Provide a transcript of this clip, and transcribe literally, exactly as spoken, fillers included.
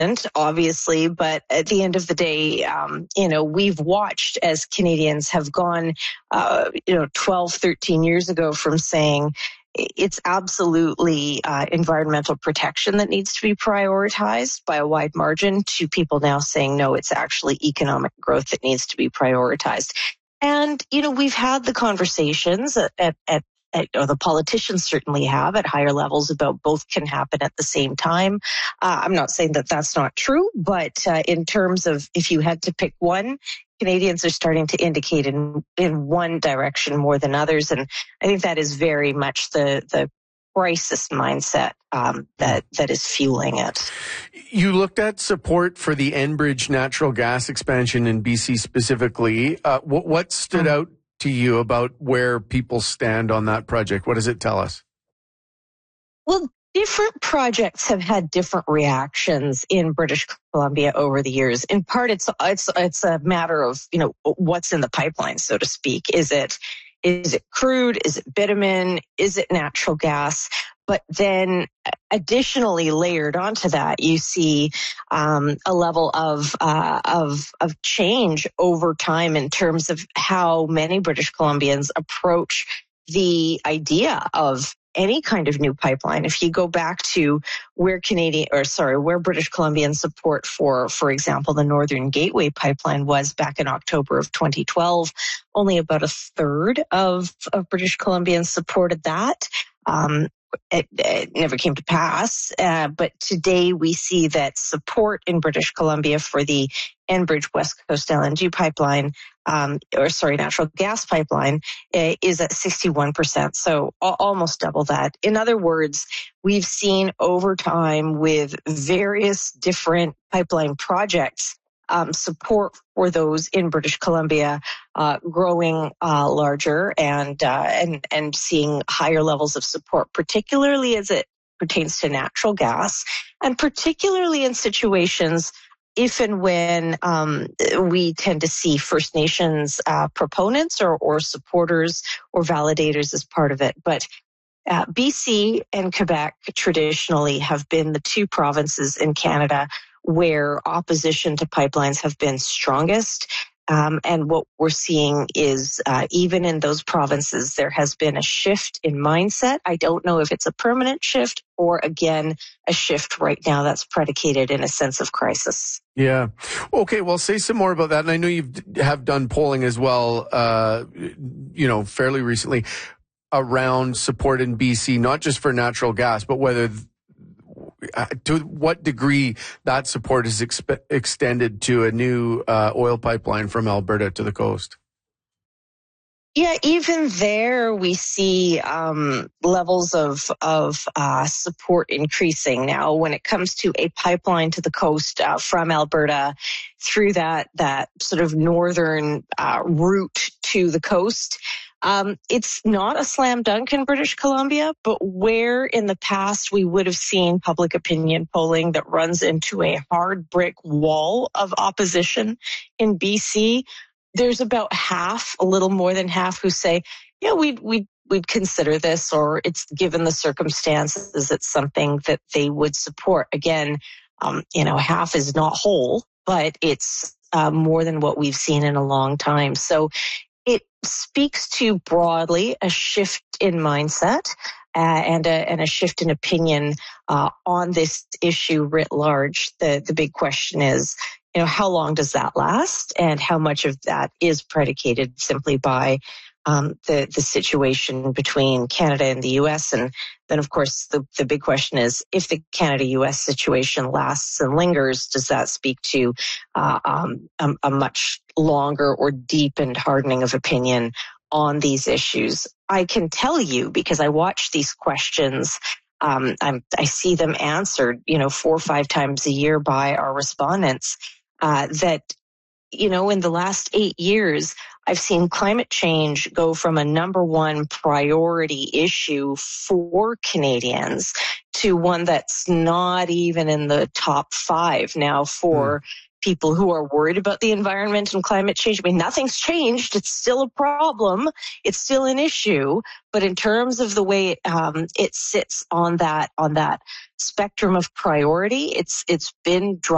obviously, but at the end of the day, um, you know, we've watched as Canadians have gone, uh, you know, twelve, thirteen years ago from saying it's absolutely uh, environmental protection that needs to be prioritized by a wide margin to people now saying, no, it's actually economic growth that needs to be prioritized. And, you know, we've had the conversations at, at, at or the politicians certainly have at higher levels about both can happen at the same time. Uh, I'm not saying that that's not true, but uh, in terms of if you had to pick one, Canadians are starting to indicate in, in one direction more than others. And I think that is very much the, the crisis mindset um, that, that is fueling it. You looked at support for the Enbridge natural gas expansion in B C specifically. Uh, what, what stood mm-hmm. out to you about where people stand on that project? What does it tell us? Well, different projects have had different reactions in British Columbia over the years. In part, it's it's it's a matter of, you know, what's in the pipeline, so to speak. Is it is it crude? Is it bitumen? Is it natural gas? But then additionally layered onto that, you see um, a level of, uh, of, of change over time in terms of how many British Columbians approach the idea of any kind of new pipeline. If you go back to where Canadian, or sorry, where British Columbian support for, for example, the Northern Gateway pipeline was back in October of twenty twelve, only about a third of, of British Columbians supported that. Um, It, it never came to pass, uh, but today we see that support in British Columbia for the Enbridge West Coast L N G pipeline, um, or sorry, natural gas pipeline, uh, is at sixty-one percent, so a- almost double that. In other words, we've seen over time with various different pipeline projects, Um, support for those in British Columbia uh, growing uh, larger and uh, and and seeing higher levels of support, particularly as it pertains to natural gas, and particularly in situations if and when um, we tend to see First Nations uh, proponents or, or supporters or validators as part of it. But uh, B C and Quebec traditionally have been the two provinces in Canada where opposition to pipelines have been strongest. Um, and what we're seeing is uh, even in those provinces, there has been a shift in mindset. I don't know if it's a permanent shift or, again, a shift right now that's predicated in a sense of crisis. Yeah. Okay, well, say some more about that. And I know you have done polling as well, uh, you know, fairly recently around support in B C, not just for natural gas, but whether to what degree that support is exp- extended to a new uh, oil pipeline from Alberta to the coast. Yeah, even there we see um, levels of of uh, support increasing now when it comes to a pipeline to the coast uh, from Alberta through that that sort of northern uh, route to the coast. Um, it's not a slam dunk in British Columbia, but where in the past we would have seen public opinion polling that runs into a hard brick wall of opposition in B C, there's about half, a little more than half, who say, yeah, we'd, we'd, we'd consider this, or it's given the circumstances, it's something that they would support. Again, um, you know, half is not whole, but it's uh, more than what we've seen in a long time. So it speaks to broadly a shift in mindset uh, and, a, and a shift in opinion uh, on this issue writ large. The, the big question is, you know, how long does that last, and how much of that is predicated simply by um, the the situation between Canada and the U S. And then, of course, the, the big question is, if the Canada-U S situation lasts and lingers, does that speak to uh, um, a, a much longer or deepened hardening of opinion on these issues? I can tell you, because I watch these questions, um, I'm, I see them answered, you know, four or five times a year by our respondents, uh, that, you know, in the last eight years, I've seen climate change go from a number one priority issue for Canadians to one that's not even in the top five now for mm. people who are worried about the environment and climate change. I mean, nothing's changed. It's still a problem. It's still an issue. But in terms of the way um, it sits on that on that spectrum of priority, it's it's been dropped.